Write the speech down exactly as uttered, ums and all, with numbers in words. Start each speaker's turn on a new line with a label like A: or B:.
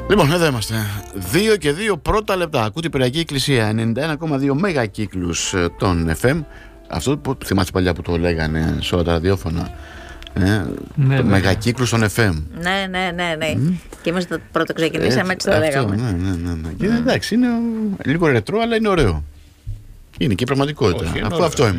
A: Λοιπόν, εδώ είμαστε. δύο και δύο πρώτα λεπτά. Ακούτε η Πυριακή Εκκλησία, ενενήντα ένα κόμμα δύο μεγακύκλους των εφ εμ. Αυτό που θυμάστε παλιά που το λέγανε σε όλα τα ραδιόφωνα. Ε,
B: ναι,
A: το
B: ναι.
A: Μεγακύκλους των εφ εμ.
C: Ναι, ναι, ναι, ναι. Mm. Και εμείς το πρώτο ξεκινήσαμε, έτσι το
A: αυτό,
C: λέγαμε.
A: Ναι, ναι, ναι, ναι. Και, εντάξει, είναι λίγο ρετρό, αλλά είναι ωραίο. Είναι και η πραγματικότητα.
B: Όχι,
A: Αφού αυτό είναι.